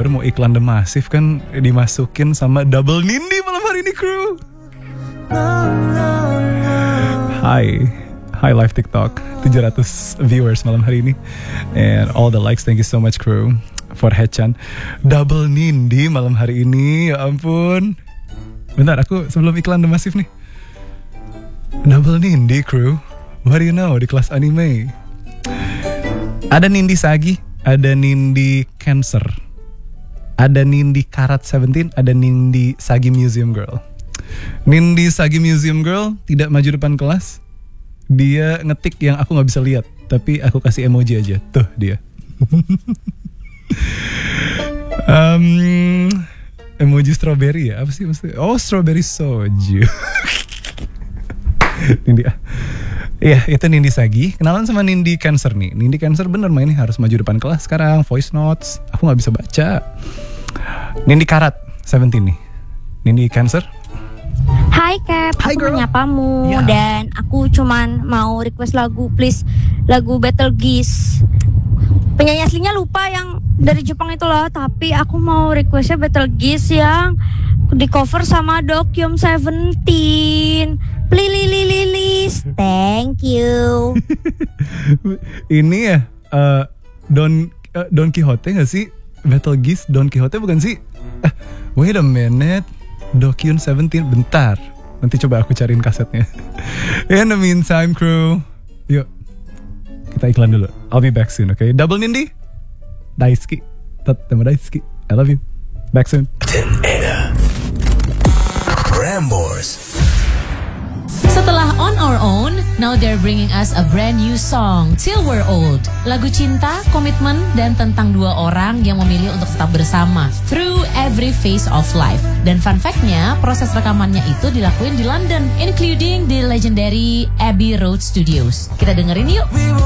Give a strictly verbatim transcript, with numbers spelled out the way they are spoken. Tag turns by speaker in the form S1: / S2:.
S1: viewer mau iklan The Massive kan dimasukin sama Double Nindi malam hari ini, kru. Hai, hi live TikTok, tujuh ratus viewers malam hari ini, and all the likes, thank you so much, crew, for Hechan. Double Nindi malam hari ini, ya ampun. Bentar, aku sebelum iklan The Massive nih. Double Nindi, crew, what do you know di kelas anime? Ada Nindi Sagi, ada Nindi Cancer, ada Nindi Karat seventeen, ada Nindi Sagi Museum Girl. Nindi Sagi Museum Girl tidak maju depan kelas. Dia ngetik yang aku gak bisa lihat, tapi aku kasih emoji aja. Tuh dia. um, emoji strawberry ya? Apa sih maksudnya? Oh, strawberry soju. Nindi ah. Iya, itu Nindi Sagi. Kenalan sama Nindi Cancer nih. Nindi Cancer bener mainnya harus maju depan kelas sekarang. Voice notes, aku gak bisa baca. Nindi Karat seventeen nih. Nindi Cancer.
S2: Hai Cap,
S1: Hi,
S2: aku menyapamu
S1: yeah.
S2: Dan aku cuman mau request lagu, please. Lagu Battle Geese. Penyanyi aslinya lupa, yang dari Jepang itu loh. Tapi aku mau requestnya Battle Geese yang di cover sama Dokyom Seventeen. Please, thank you.
S1: Ini ya uh, Don uh, Don Quixote gak sih? Battle Geese Don Quixote bukan sih? Uh, wait a minute, Dokyom Seventeen, bentar. Nanti coba aku cariin kasetnya. In the meantime, crew, yuk kita iklan dulu. I'll be back soon, okay? Double Nindi, Daisuki, Totemo Daisuki, I love you. Back soon.
S3: Ten Era Prambors.
S4: Setelah On Our Own, now they're bringing us a brand new song, Till We're Old. Lagu cinta, komitmen, dan tentang dua orang yang memilih untuk tetap bersama through every phase of life. Dan fun fact-nya, proses rekamannya itu dilakuin di London, including the legendary Abbey Road Studios. Kita dengerin yuk.